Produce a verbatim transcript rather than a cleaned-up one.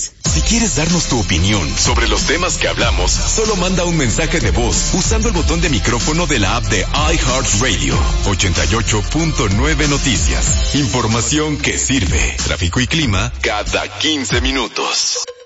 Noticias. Si quieres darnos tu opinión sobre los temas que hablamos, solo manda un mensaje de voz usando el botón de micrófono de la app de iHeartRadio. ochenta y ocho punto nueve Noticias. Información que sirve. Tráfico y clima cada quince minutos.